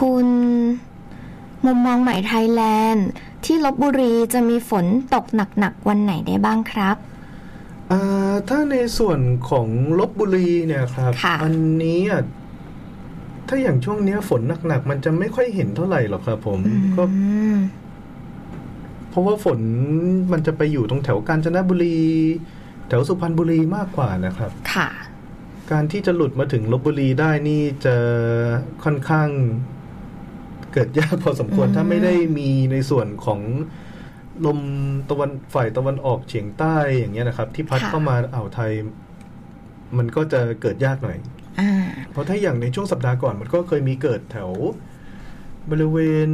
คุณมุมมองใหม่ไทยแลนด์ที่ลพบุรีจะมีฝนตกหนักๆวันไหนได้บ้างครับถ้าในส่วนของลพบุรีเนี่ยครับอันนี้ถ้าอย่างช่วงนี้ฝนหนักๆมันจะไม่ค่อยเห็นเท่าไหร่หรอกครับผมก็เพราะว่าฝนมันจะไปอยู่ตรงแถวกาญจนบุรีแถวสุพรรณบุรีมากกว่านะครับค่ะการที่จะหลุดมาถึงลพบุรีได้นี่จะค่อนข้างเกิดยากพอสมควรถ้าไม่ได้มีในส่วนของลมฝ่ายตะวันออกเฉียงใต้อย่างเงี้ยนะครับที่พัดเข้ามาอ่าวไทยมันก็จะเกิดยากหน่อยเพราะถ้าอย่างในช่วงสัปดาห์ก่อนมันก็เคยมีเกิดแถวบริเวณ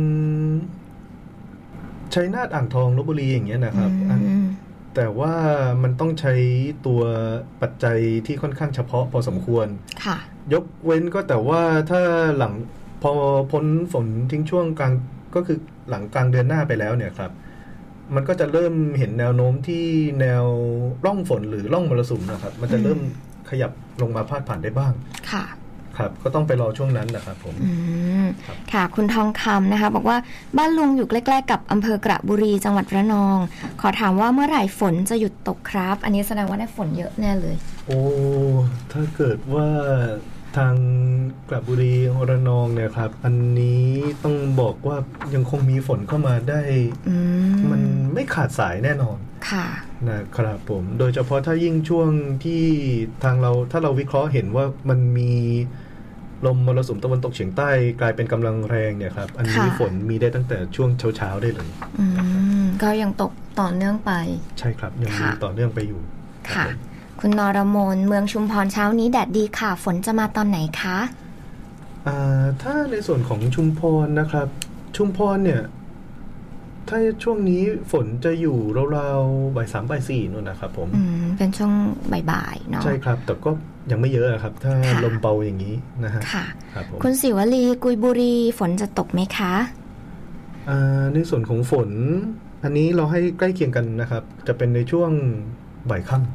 ชัยนาทอ่างทองลพบุรีอย่างเงี้ยนะครับแต่ว่ามันต้องใช้ตัวปัจจัยที่ค่อนข้างเฉพาะพอสมควรยกเว้นก็แต่ว่าถ้าหลังพอพ้นฝนทิ้งช่วงกลางก็คือหลังกลางเดือนหน้าไปแล้วเนี่ยครับมันก็จะเริ่มเห็นแนวโน้มที่แนวร่องฝนหรือร่องมรสุมนะครับมันจะเริ่มขยับลงมาพาดผ่านได้บ้างค่ะครับก็ต้องไปรอช่วงนั้นนะครับผมค่ะคุณทองคำนะคะบอกว่าบ้านลุงอยู่ใกล้ๆกับอำเภอกระบุรีจังหวัดระนองขอถามว่าเมื่อไหร่ฝนจะหยุดตกครับอันนี้แสดงว่าได้ฝนเยอะแน่เลยโอ้ถ้าเกิดว่าทางกระบุรีระนองเนี่ยครับอันนี้ต้องบอกว่ายังคงมีฝนเข้ามาได้มันไม่ขาดสายแน่นอนค่ะนะครับผมโดยเฉพาะถ้ายิ่งช่วงที่ทางเราถ้าเราวิเคราะห์เห็นว่ามันมีลมมรสุมตะวันตกเฉียงใต้กลายเป็นกำลังแรงเนี่ยครับอันนี้ฝนมีได้ตั้งแต่ช่วงเช้าๆได้เลยก็ยังตกต่อเนื่องไปใช่ครับยังมีต่อเนื่องไปอยู่ค่ะคุณนรมนเมืองชุมพรเช้านี้แดดดีค่ะฝนจะมาตอนไหนคะถ้าในส่วนของชุมพรนะครับชุมพรเนี่ยถ้าช่วงนี้ฝนจะอยู่ราวๆบ่าย 3 บ่าย 4นู่นนะครับผมเป็นช่วงบ่ายๆเนาะใช่ครับแต่ก็ยังไม่เยอะครับถ้าลมเบาอย่างนี้นะฮะค่ะคุณศิวลีกุยบุรีฝนจะตกไหมคะในส่วนของฝนอันนี้เราให้ใกล้เคียงกันนะครับจะเป็นในช่วงบ่ายค่ำ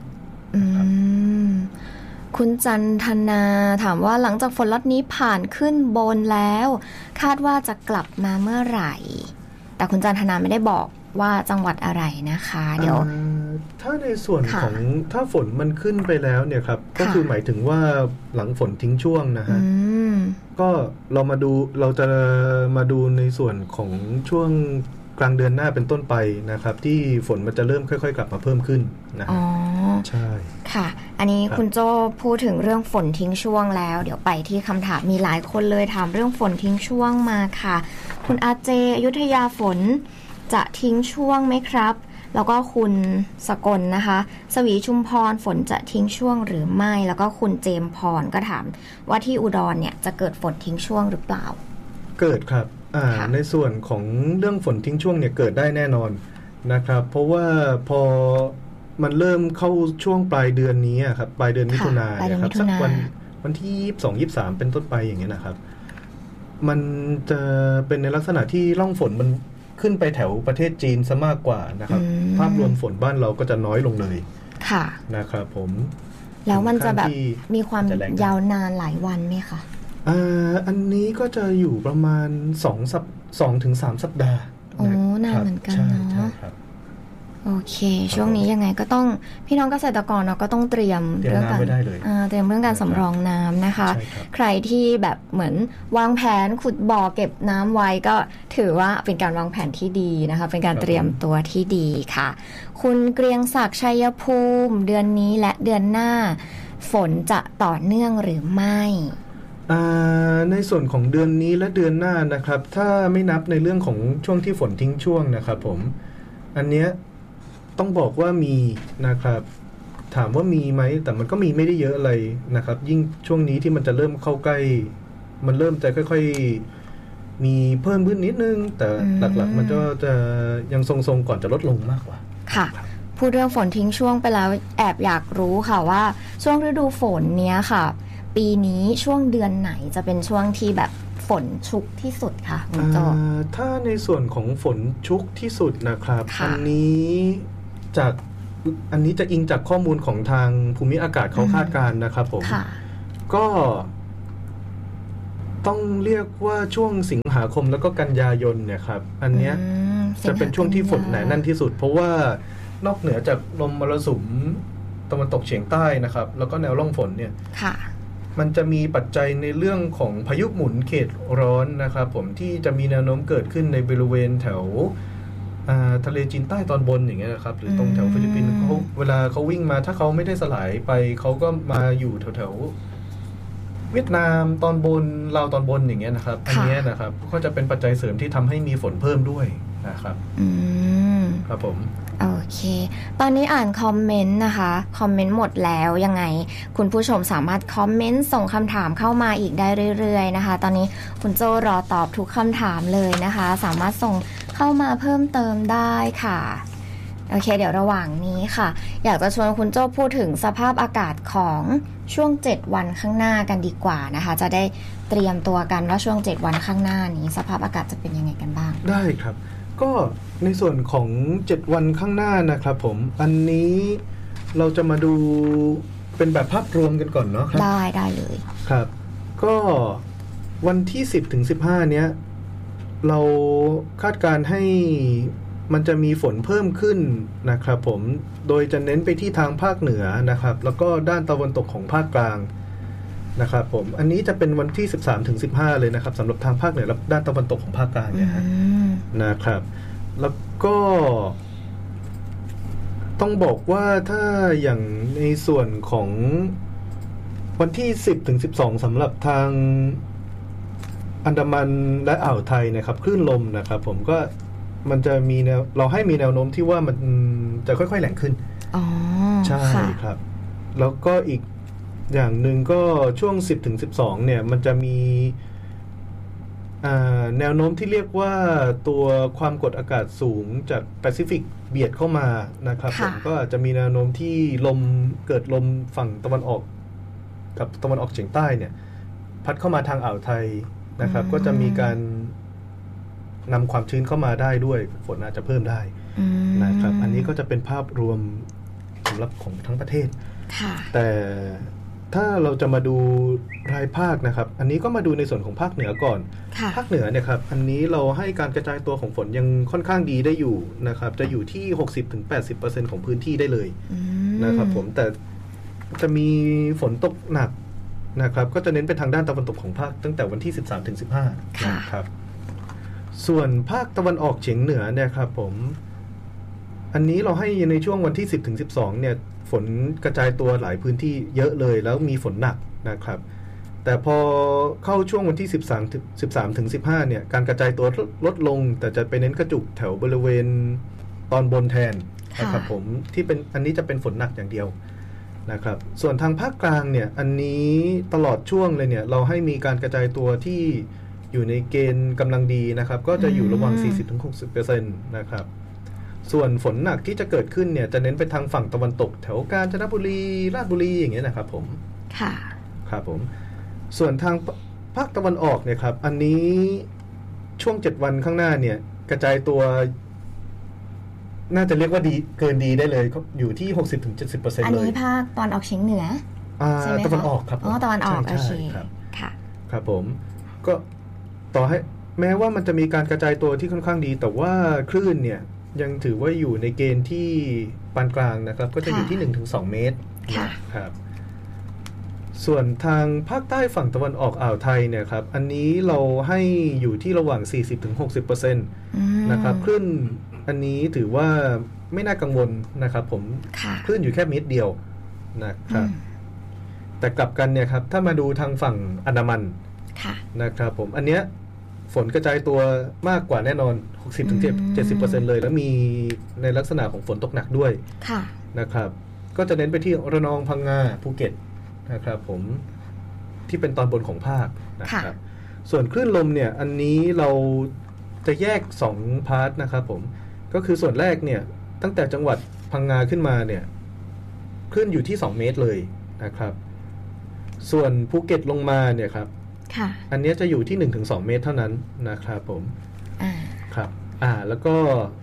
คุณจันทนาถามว่าหลังจากฝนล็อตนี้ผ่านขึ้นบนแล้วคาดว่าจะกลับมาเมื่อไหร่แต่คุณจันทนาไม่ได้บอกว่าจังหวัดอะไรนะคะเดี๋ยวถ้าในส่วนของถ้าฝนมันขึ้นไปแล้วเนี่ยครับก็คือหมายถึงว่าหลังฝนทิ้งช่วงนะฮะก็เราจะมาดูในส่วนของช่วงกลางเดือนหน้าเป็นต้นไปนะครับที่ฝนมันจะเริ่มค่อยๆกลับมาเพิ่มขึ้นนะใช่ค่ะอันนี้คุณโจ้พูดถึงเรื่องฝนทิ้งช่วงแล้วเดี๋ยวไปที่คำถามมีหลายคนเลยถามเรื่องฝนทิ้งช่วงมาค่ะคุณอาเจอยุธยาฝนจะทิ้งช่วงไหมครับแล้วก็คุณสกลนะคะสวีชุมพรฝนจะทิ้งช่วงหรือไม่แล้วก็คุณเจมพรก็ถามว่าที่อุดรเนี่ยจะเกิดฝนทิ้งช่วงหรือเปล่าเกิดครับในส่วนของเรื่องฝนทิ้งช่วงเนี่ยเกิดได้แน่นอนนะครับเพราะว่าพอมันเริ่มเข้าช่วงปลายเดือนนี้ครับปลายเดือนมิถุนายนนะครับสักวันที่22-23เป็นต้นไปอย่างเงี้ยนะครับมันจะเป็นในลักษณะที่ร่องฝนมันขึ้นไปแถวประเทศจีนซะมากกว่านะครับภาพรวมฝนบ้านเราก็จะน้อยลงเลยค่ะนะครับผมแล้วมันจะแบบมีความยาวนานหลายวันไหมคะอันนี้ก็จะอยู่ประมาณ2-3 สัปดาห์นานเหมือนกันเนาะโอเคช่วงนี้ยังไงก็ต้องพี่น้องเกษตรกรเนาะก็ต้องเตรียมเรื่องการเตรียมเรื่องการสำรองน้ำนะคะใครที่แบบเหมือนวางแผนขุดบ่อเก็บน้ำไว้ก็ถือว่าเป็นการวางแผนที่ดีนะคะเป็นการเตรียมตัวที่ดีค่ะคุณเกรียงศักดิ์ชัยภูมิเดือนนี้และเดือนหน้าฝนจะต่อเนื่องหรือไม่ในส่วนของเดือนนี้และเดือนหน้านะครับถ้าไม่นับในเรื่องของช่วงที่ฝนทิ้งช่วงนะครับผมอันเนี้ยต้องบอกว่ามีนะครับถามว่ามีไหมแต่มันก็มีไม่ได้เยอะอะไรนะครับยิ่งช่วงนี้ที่มันจะเริ่มเข้าใกล้มันเริ่มจะค่อยๆมีเพิ่มขึ้นนิดนึงแต่หลักๆมันก็จะยังทรงๆก่อนจะลดลงมากกว่าค่ะพูดเรื่องฝนทิ้งช่วงไปแล้วแอบอยากรู้ค่ะว่าช่วงฤดูฝนเนี้ยค่ะปีนี้ช่วงเดือนไหนจะเป็นช่วงที่แบบฝนชุกที่สุดคะคุณโจถ้าในส่วนของฝนชุกที่สุดนะครับอันนี้จะอิงจากข้อมูลของทางภูมิอากาศเขาคาดการณ์นะครับผมก็ต้องเรียกว่าช่วงสิงหาคมแล้วก็กันยายนเนี่ยครับอันเนี้ยจะเป็นช่วงที่ฝนหนาแน่นที่สุดเพราะว่านอกเหนือจากลมมรสุมตะวันตกเฉียงใต้นะครับแล้วก็แนวร่องฝนเนี่ยมันจะมีปัจจัยในเรื่องของพายุหมุนเขตร้อนนะครับผมที่จะมีแนวโน้มเกิดขึ้นในบริเวณแถวทะเลจีนใต้ตอนบนอย่างเงี้ยนะครับหรือตรงแถวฟิลิปปินส์เขาเวลาเขาวิ่งมาถ้าเขาไม่ได้สลายไปเขาก็มาอยู่แถวเวียดนามตอนบนลาวตอนบนอย่างเงี้ยนะครับอันนี้นะครับก็จะเป็นปัจจัยเสริมที่ทำให้มีฝนเพิ่มด้วยนะครับครับผมโอเคตอนนี้อ่านคอมเมนต์นะคะคอมเมนต์หมดแล้วยังไงคุณผู้ชมสามารถคอมเมนต์ส่งคำถามเข้ามาอีกได้เรื่อยๆนะคะตอนนี้คุณโจรอตอบทุกคำถามเลยนะคะสามารถส่งเข้ามาเพิ่มเติมได้ค่ะโอเคเดี๋ยวระหว่างนี้ค่ะอยากจะชวนคุณโจ้พูดถึงสภาพอากาศของช่วง7วันข้างหน้ากันดีกว่านะคะจะได้เตรียมตัวกันว่าช่วง7วันข้างหน้านี้สภาพอากาศจะเป็นยังไงกันบ้างได้ครับก็ในส่วนของ7วันข้างหน้านะครับผมอันนี้เราจะมาดูเป็นแบบภาพรวมกันก่อนเนาะครับได้เลยครับก็วันที่10ถึง15เนี้ยเราคาดการให้มันจะมีฝนเพิ่มขึ้นนะครับผมโดยจะเน้นไปที่ทางภาคเหนือนะครับแล้วก็ด้านตะวันตกของภาคกลางนะครับผมอันนี้จะเป็นวันที่13ถึง15เลยนะครับสำหรับทางภาคเหนือและด้านตะวันตกของภาคกลางเนี่ยนะครับแล้วก็ต้องบอกว่าถ้าอย่างในส่วนของวันที่10ถึง12สำหรับทางอันดามันและอ่าวไทยนะครับคลื่นลมนะครับผมก็มันจะมีแนวเราให้มีแนวโน้มที่ว่ามันจะค่อยๆแหล่งขึ้นใช่ครับแล้วก็อีกอย่างหนึ่งก็ช่วง10ถึง12เนี่ยมันจะมีแนวโน้มที่เรียกว่าตัวความกดอากาศสูงจากแปซิฟิกเบียดเข้ามานะครับผมก็อาจจะมีแนวโน้มที่เกิดลมฝั่งตะวันออกกับตะวันออกเฉียงใต้เนี่ยพัดเข้ามาทางอ่าวไทยนะครับก็จะมีการนำความชื้นเข้ามาได้ด้วยฝนอาจจะเพิ่มได้นะครับอันนี้ก็จะเป็นภาพรวมสำหรับของทั้งประเทศแต่ถ้าเราจะมาดูรายภาคนะครับอันนี้ก็มาดูในส่วนของภาคเหนือก่อนภาคเหนือเนี่ยครับอันนี้เราให้การกระจายตัวของฝนยังค่อนข้างดีได้อยู่นะครับจะอยู่ที่ 60-80% ของพื้นที่ได้เลยนะครับผมแต่จะมีฝนตกหนักนะครับก็จะเน้นไปทางด้านตะวันตกของภาคตั้งแต่วันที่13-15นะครับส่วนภาคตะวันออกเฉียงเหนือเนี่ยครับผมอันนี้เราให้ในช่วงวันที่10ถึง12เนี่ยฝนกระจายตัวหลายพื้นที่เยอะเลยแล้วมีฝนหนักนะครับแต่พอเข้าช่วงวันที่13ถึง15เนี่ยการกระจายตัวลดลงแต่จะไปเน้นกระจุกแถวบริเวณตอนบนแทนนะครับผมที่เป็นอันนี้จะเป็นฝนหนักอย่างเดียวนะครับส่วนทางภาคกลางเนี่ยอันนี้ตลอดช่วงเลยเนี่ยเราให้มีการกระจายตัวที่อยู่ในเกณฑ์กำลังดีนะครับก็จะอยู่ระหว่าง 40-60% นะครับส่วนฝนหนักที่จะเกิดขึ้นเนี่ยจะเน้นไปทางฝั่งตะวันตกแถวกาญจนบุรีราชบุรีอย่างเงี้ยนะครับผมค่ะครับผมส่วนทางภาคตะวันออกเนี่ยครับอันนี้ช่วง7วันข้างหน้าเนี่ยกระจายตัวน่าจะเรียกว่าดีเกินดีได้เลยอยู่ที่ 60-70% เลยอันนี้ภาคตอนออกเฉียงเหนือใช่ไหมคะตะวันออกครับตะวันออกโอเคค่ะครับผมก็ต่อให้แม้ว่ามันจะมีการกระจายตัวที่ค่อนข้างดีแต่ว่าคลื่นเนี่ยยังถือว่าอยู่ในเกณฑ์ที่ปานกลางนะครับก็จะอยู่ที่ 1-2 เมตรนะครับส่วนทางภาคใต้ฝั่งตะวันออกอ่าวไทยเนี่ยครับอันนี้เราให้อยู่ที่ระหว่าง 40-60% นะครับคลื่นอันนี้ถือว่าไม่น่ากังวลนะครับผมคลื่นอยู่แค่เมตรเดียวนะครับแต่กลับกันเนี่ยครับถ้ามาดูทางฝั่งอันดามันนะครับผมอันเนี้ยฝนกระจายตัวมากกว่าแน่นอน 60-70% เลยแล้วมีในลักษณะของฝนตกหนักด้วยนะครับก็จะเน้นไปที่ระนองพังงาภูเก็ตนะครับผมที่เป็นตอนบนของภาคนะครับส่วนคลื่นลมเนี่ยอันนี้เราจะแยก2พาร์ทนะครับผมก็คือส่วนแรกเนี่ยตั้งแต่จังหวัดพังงาขึ้นมาเนี่ยคลื่นอยู่ที่2เมตรเลยนะครับส่วนภูเก็ตลงมาเนี่ยครับอันนี้จะอยู่ที่ 1-2 เมตรเท่านั้นนะครับผมครับแล้วก็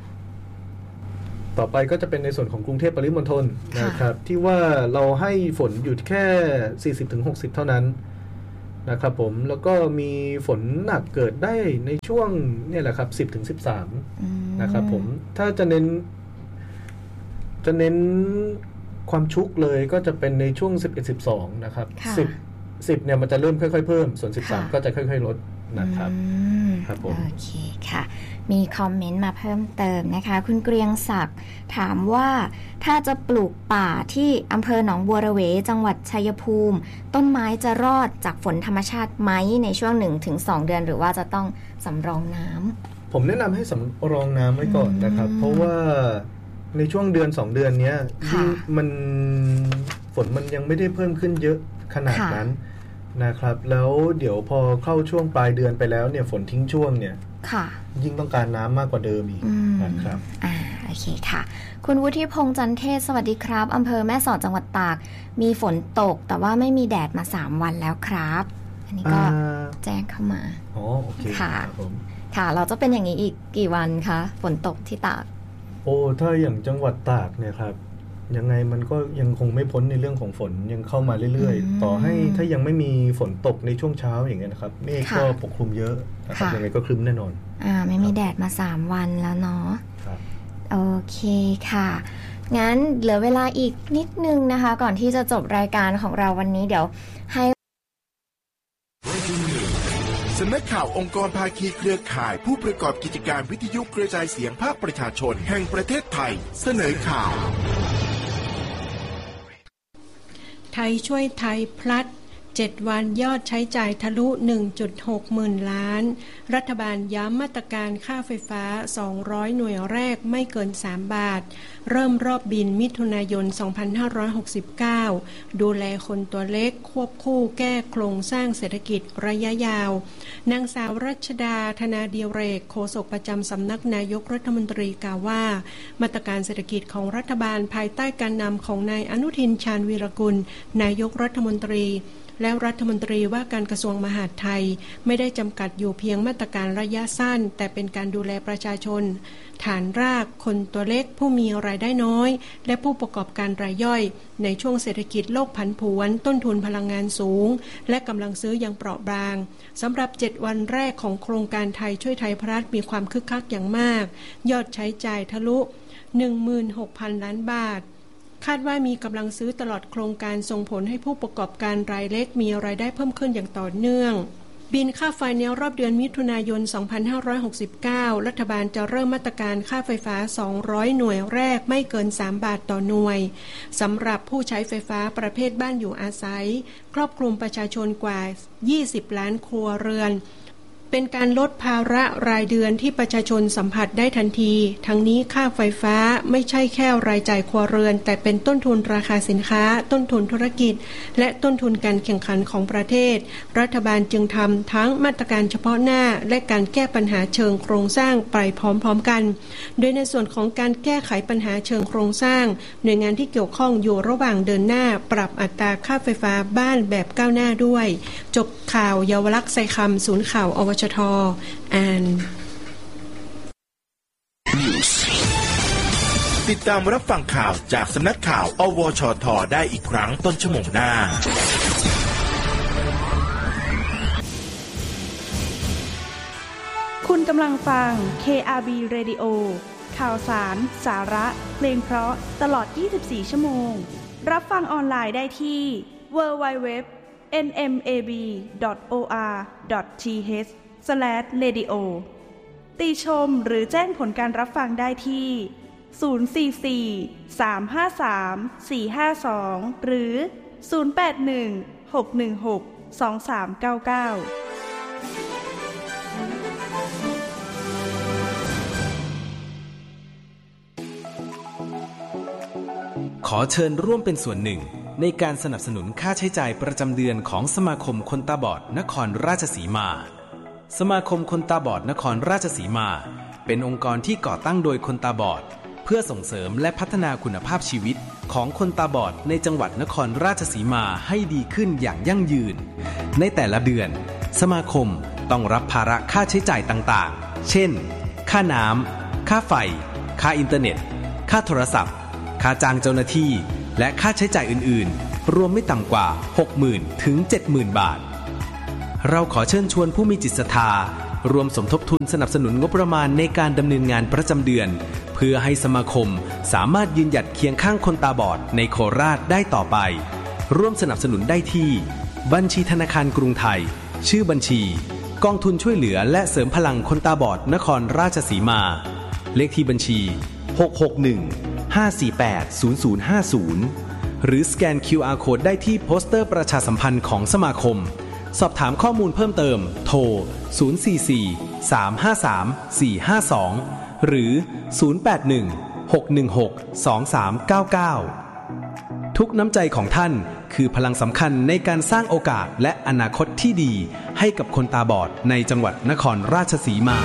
ต่อไปก็จะเป็นในส่วนของกรุงเทพปริมณฑลนะครับที่ว่าเราให้ฝนอยู่แค่ 40-60 เท่านั้นนะครับผมแล้วก็มีฝนหนักเกิดได้ในช่วงเนี่ยแหละครับ10 ถึง 13นะครับผมถ้าจะเน้นความชุกเลยก็จะเป็นในช่วง11 12นะครับ10เนี่ยมันจะเริ่มค่อยๆเพิ่มส่วน13ก็จะค่อยๆลดนะครับครับผมโอเคค่ะมีคอมเมนต์มาเพิ่มเติมนะคะคุณเกรียงศักดิ์ถามว่าถ้าจะปลูกป่าที่อำเภอหนองบัวระเวจังหวัดชัยภูมิต้นไม้จะรอดจากฝนธรรมชาติไหมในช่วง 1-2 เดือนหรือว่าจะต้องสำรองน้ำผมแนะนำให้สำรองน้ำไว้ก่อนนะครับเพราะว่าในช่วงเดือน2 เดือนนี้มันฝนมันยังไม่ได้เพิ่มขึ้นเยอะขนาดนั้นนะครับแล้วเดี๋ยวพอเข้าช่วงปลายเดือนไปแล้วเนี่ยฝนทิ้งช่วงเนี่ยยิ่งต้องการน้ำมากกว่าเดิมอีกนะครับโอเคค่ะคุณวุฒิพงษ์จันเทศสวัสดีครับอำเภอแม่สอดจังหวัดตากมีฝนตกแต่ว่าไม่มีแดดมา3 วันแล้วครับอันนี้ก็แจ้งเข้ามาอ๋อโอเคครับผมค่ะเราจะเป็นอย่างนี้อีกกี่วันคะฝนตกที่ตากโอ้ถ้าอย่างจังหวัดตากเนี่ยครับยังไงมันก็ยังคงไม่พ้นในเรื่องของฝนยังเข้ามาเรื่อยๆต่อให้ถ้ายังไม่มีฝนตกในช่วงเช้าอย่างเงี้ยนะครับเมฆก็ปกคลุมเยอะนะครับยังไงก็ครึ้มแน่นอนไม่มีแดดมา3 วันแล้วเนาะโอเคค่ะงั้นเหลือเวลาอีกนิดนึงนะคะก่อนที่จะจบรายการของเราวันนี้เดี๋ยวให้สำนักข่าวองค์กรภาคีเครือข่ายผู้ประกอบกิจการวิทยุกระจายเสียงภาคประชาชนแห่งประเทศไทยเสนอข่าวไทยช่วยไทยพลัด7 วันยอดใช้จ่ายทะลุ 1.6 หมื่นล้านรัฐบาลย้ำมาตรการค่าไฟฟ้า200หน่วยแรกไม่เกิน3 บาทเริ่มรอบบินมิถุนายน 2569 ดูแลคนตัวเล็กควบคู่แก้โครงสร้างเศรษฐกิจระยะยาวนางสาวรัชดาธนาดิเรกโฆษกประจำสำนักนายกรัฐมนตรีกล่าวว่ามาตรการเศรษฐกิจของรัฐบาลภายใต้การนำของนายอนุทินชาญวีรกุลนายกรัฐมนตรีและรัฐมนตรีว่าการกระทรวงมหาดไทยไม่ได้จำกัดอยู่เพียงมาตรการระยะสั้นแต่เป็นการดูแลประชาชนฐานรากคนตัวเล็กผู้มีรายได้น้อยและผู้ประกอบการรายย่อยในช่วงเศรษฐกิจโลกผันผวนต้นทุนพลังงานสูงและกำลังซื้อยังเปราะบางสำหรับ7 วันแรกของโครงการไทยช่วยไทยพลัดมีความคึกคักอย่างมากยอดใช้จ่ายทะลุ 16,000 ล้านบาทคาดว่ามีกำลังซื้อตลอดโครงการส่งผลให้ผู้ประกอบการรายเล็กมีรายได้เพิ่มขึ้นอย่างต่อเนื่องบินค่าไฟในรอบเดือนมิถุนายน 2569 รัฐบาลจะเริ่มมาตรการค่าไฟฟ้า200หน่วยแรกไม่เกิน3 บาทต่อหน่วยสำหรับผู้ใช้ไฟฟ้าประเภทบ้านอยู่อาศัยครอบคลุมประชาชนกว่า20 ล้านครัวเรือนเป็นการลดภาระรายเดือนที่ประชาชนสัมผัสได้ทันทีทั้งนี้ค่าไฟฟ้าไม่ใช่แค่รายจ่ายครัวเรือนแต่เป็นต้นทุนราคาสินค้าต้นทุนธุรกิจและต้นทุนการแข่งขันของประเทศรัฐบาลจึงทำทั้งมาตรการเฉพาะหน้าและการแก้ปัญหาเชิงโครงสร้างไปพร้อมๆกันโดยในส่วนของการแก้ไขปัญหาเชิงโครงสร้างหน่วยงานที่เกี่ยวข้องอยู่ระหว่างเดินหน้าปรับอัตราค่าไฟฟ้าบ้านแบบก้าวหน้าด้วยจบข่าวเยาวลักษณ์ไซคำศูนย์ข่าวอวชท. ติดตามรับฟังข่าวจากสำนักข่าวอวชท.ได้อีกครั้งต้นชั่วโมงหน้าคุณกำลังฟัง KRB Radio ข่าวสารสาระเพลงเพราะตลอด24ชั่วโมงรับฟังออนไลน์ได้ที่ www.nmab.or.th/radio ติชมหรือแจ้งผลการรับฟังได้ที่044-353-452หรือ081-616-2399 ขอเชิญร่วมเป็นส่วนหนึ่งในการสนับสนุนค่าใช้จ่ายประจำเดือนของสมาคมคนตาบอดนครราชสีมาสมาคมคนตาบอดนครราชสีมาเป็นองค์กรที่ก่อตั้งโดยคนตาบอดเพื่อส่งเสริมและพัฒนาคุณภาพชีวิตของคนตาบอดในจังหวัดนครราชสีมาให้ดีขึ้นอย่างยั่งยืนในแต่ละเดือนสมาคมต้องรับภาระค่าใช้จ่ายต่างๆเช่นค่าน้ำค่าไฟค่าอินเทอร์เน็ตค่าโทรศัพท์ค่าจ้างเจ้าหน้าที่และค่าใช้จ่ายอื่นๆรวมไม่ต่ำกว่า 60,000 ถึง 70,000 บาทเราขอเชิญชวนผู้มีจิตศรัทธารวมสมทบทุนสนับสนุนงบประมาณในการดำเนินงานประจำเดือนเพื่อให้สมาคมสามารถยืนหยัดเคียงข้างคนตาบอดในโคราชได้ต่อไปร่วมสนับสนุนได้ที่บัญชีธนาคารกรุงไทยชื่อบัญชีกองทุนช่วยเหลือและเสริมพลังคนตาบอดนครราชสีมาเลขที่บัญชี661-548-0050หรือสแกน QR Code ได้ที่โปสเตอร์ประชาสัมพันธ์ของสมาคมสอบถามข้อมูลเพิ่มเติมโทร044-353-452หรือ081-616-2399ทุกน้ำใจของท่านคือพลังสำคัญในการสร้างโอกาสและอนาคตที่ดีให้กับคนตาบอดในจังหวัดนครราชสีมา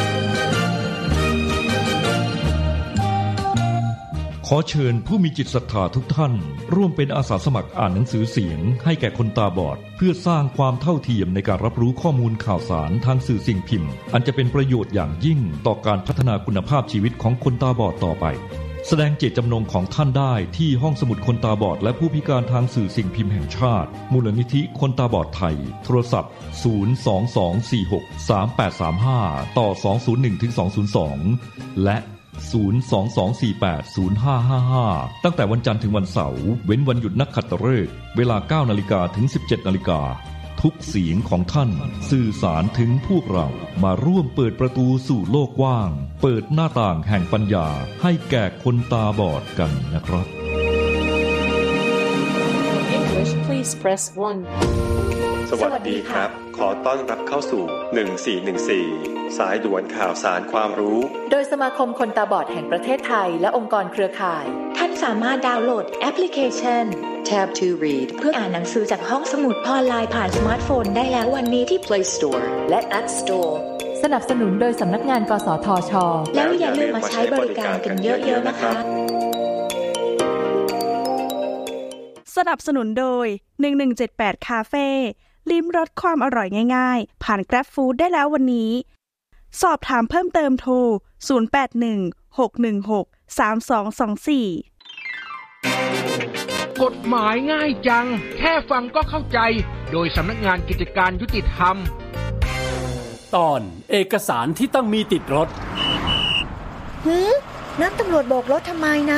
ขอเชิญผู้มีจิตศรัทธาทุกท่านร่วมเป็นอาสาสมัครอ่านหนังสือเสียงให้แก่คนตาบอดเพื่อสร้างความเท่าเทียมในการรับรู้ข้อมูลข่าวสารทางสื่อสิ่งพิมพ์อันจะเป็นประโยชน์อย่างยิ่งต่อการพัฒนาคุณภาพชีวิตของคนตาบอดต่อไปแสดงเจตจำนงของท่านได้ที่ห้องสมุดคนตาบอดและผู้พิการทางสื่อสิ่งพิมพ์แห่งชาติมูลนิธิคนตาบอดไทยโทรศัพท์022463835ต่อ201-202และ022480555ตั้งแต่วันจันทร์ถึงวันเสาร์เว้นวันหยุดนักขัตฤกษ์เวลา 9:00 นถึง 17:00 นทุกเสียงของท่านสื่อสารถึงพวกเรามาร่วมเปิดประตูสู่โลกกว้างเปิดหน้าต่างแห่งปัญญาให้แก่คนตาบอดกันนะครับ English please press 1 สวัสดีครับขอต้อนรับเข้าสู่1414สายด่วนข่าวสารความรู้โดยสมาคมคนตาบอดแห่งประเทศไทยและองค์กรเครือข่ายท่านสามารถดาวน์โหลดแอปพลิเคชัน Tab to Read เพื่ออ่านหนังสือจากห้องสมุดออนไลน์ผ่านสมาร์ทโฟนได้แล้ววันนี้ที่ Play Store และ App Store สนับสนุนโดยสำนักงานกสทช.แล้วอย่าลืมมาใช้บริการกันเยอะๆนะคะสนับสนุนโดย1178คาเฟ่ลิ้มรสความอร่อยง่ายๆผ่าน Grab Food ได้แล้ววันนี้สอบถามเพิ่มเติมโทร0816163224 กฎหมายง่ายจังแค่ฟังก็เข้าใจโดยสำนักงานกิจการยุติธรรมตอนเอกสารที่ต้องมีติดรถนักตำรวจโบกรถทำไมนะ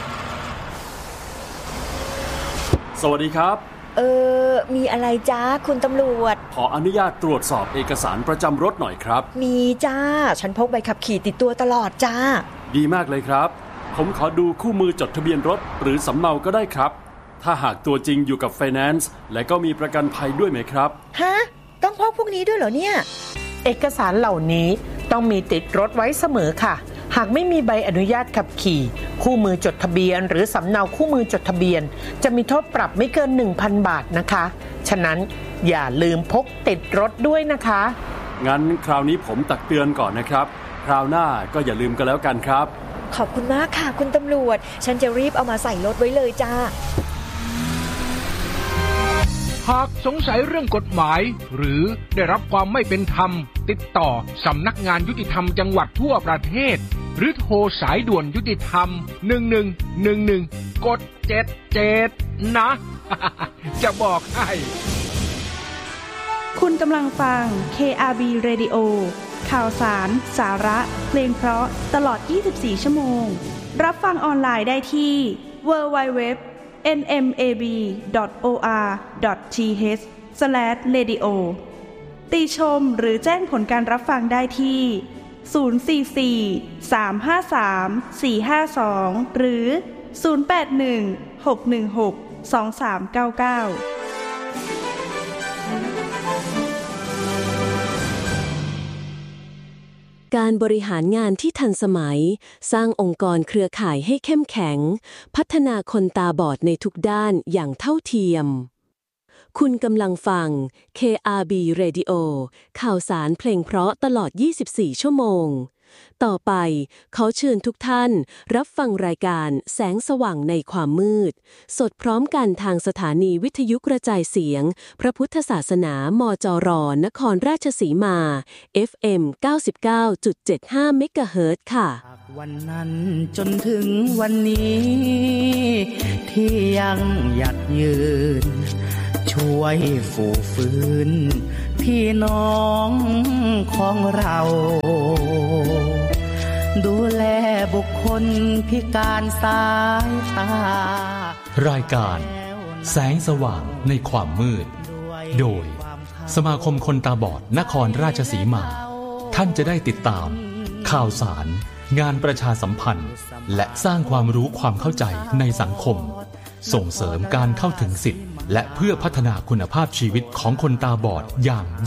สวัสดีครับมีอะไรจ้าคุณตำรวจขออนุญาตตรวจสอบเอกสารประจำรถหน่อยครับมีจ้าฉันพกใบขับขี่ติดตัวตลอดจ้าดีมากเลยครับผมขอดูคู่มือจดทะเบียนรถหรือสำเนาก็ได้ครับถ้าหากตัวจริงอยู่กับไฟแนนซ์และก็มีประกันภัยด้วยไหมครับฮะต้องพกพวกนี้ด้วยเหรอเนี่ยเอกสารเหล่านี้ต้องมีติดรถไว้เสมอค่ะหากไม่มีใบอนุญาตขับขี่คู่มือจดทะเบียนหรือสำเนาคู่มือจดทะเบียนจะมีโทษปรับไม่เกิน 1,000 บาทนะคะฉะนั้นอย่าลืมพกติดรถด้วยนะคะงั้นคราวนี้ผมตักเตือนก่อนนะครับคราวหน้าก็อย่าลืมกันแล้วกันครับขอบคุณมากค่ะคุณตำรวจฉันจะรีบเอามาใส่รถไว้เลยจ้าหากสงสัยเรื่องกฎหมายหรือได้รับความไม่เป็นธรรมติดต่อสำนักงานยุติธรรมจังหวัดทั่วประเทศหรือโทรสายด่วนยุติธรรม1111กด77นะ จะบอกให้คุณกำลังฟัง KRB Radio ข่าวสารสาระเพลงเพราะตลอด24ชั่วโมงรับฟังออนไลน์ได้ที่ www.nmab.or.th/radio ติชมหรือแจ้งผลการรับฟังได้ที่044-353-452หรือ081-616-2399 การบริหารงานที่ทันสมัยสร้างองค์กรเครือข่ายให้เข้มแข็งพัฒนาคนตาบอดในทุกด้านอย่างเท่าเทียมคุณกำลังฟัง KRB Radio ข่าวสารเพลงเพราะตลอด24ชั่วโมงต่อไปขอเชิญทุกท่านรับฟังรายการแสงสว่างในความมืดสดพร้อมกันทางสถานีวิทยุกระจายเสียงพระพุทธศาสนามจร.นครราชสีมา FM 99.75 เมกะเฮิรตซ์ค่ะวันนั้นจนถึงวันนี้ที่ยังหยัดยืนช่วยฟูฟื้นพพี่น้องของเราดูแลบุคคลพิการสายตารายการแสงสว่างในความมืดโดยสมาคมคนตาบอดนครราชสีมาท่านจะได้ติดตามข่าวสารงานประชาสัมพันธ์และสร้างความรู้ความเข้าใจในสังคมส่งเสริมการเข้าถึงสิทธิและเพื่อพัฒนาคุณภาพชีวิตของคนตาบอดอย่าง